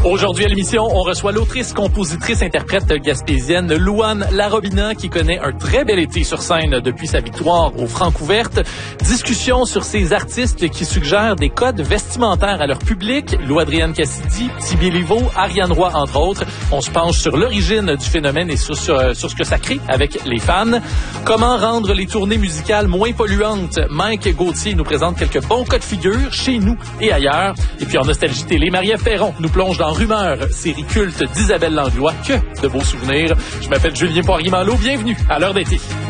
Aujourd'hui à l'émission, on reçoit l'autrice, compositrice, interprète gaspésienne Louane Larobina qui connaît un très bel été sur scène depuis sa victoire aux Francouvertes. Discussion sur ces artistes qui suggèrent des codes vestimentaires à leur public. Lou-Adrienne Cassidy, Tibi Livo, Ariane Roy, entre autres. On se penche sur l'origine du phénomène et sur ce que ça crée avec les fans. Comment rendre les tournées musicales moins polluantes? Mike Gauthier nous présente quelques bons cas de figure chez nous et ailleurs. Et puis en Nostalgie Télé, Marie-Ève Perron nous plonge dans Rumeurs, série culte d'Isabelle Langlois. Que de beaux souvenirs. Je m'appelle Julien Poirier-Malo. Bienvenue à l'heure d'été.